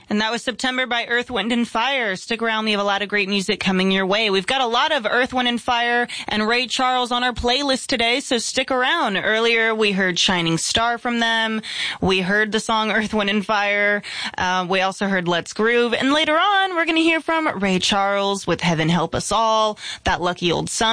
And that was September by Earth, Wind & Fire. Stick around. We have a lot of great music coming your way. We've got a lot of Earth, Wind & Fire and Ray Charles on our playlist today, so stick around. Earlier, we heard Shining Star from them. We heard the song Earth, Wind & Fire. We also heard Let's Groove. And later on, we're going to hear from Ray Charles with Heaven Help Us All, That Lucky Old Sun.